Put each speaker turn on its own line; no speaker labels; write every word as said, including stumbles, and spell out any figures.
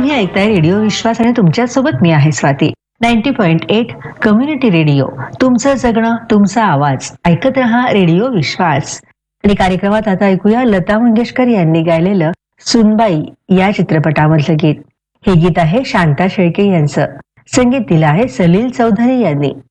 तुम्ही ऐकताय रेडिओ विश्वास आणि तुमच्यासोबत मी आहे Swati. Ninety point eight community radio, तुमचं जगणं तुमचा आवाज. ऐकत रहा रेडिओ विश्वास. आणि कार्यक्रमात आता ऐकूया लता मंगेशकर यांनी गायलेलं सुनबाई या चित्रपटामधलं गीत. हे गीत आहे शांता शेळके यांचं. संगीत दिलं आहे सलील चौधरी यांनी.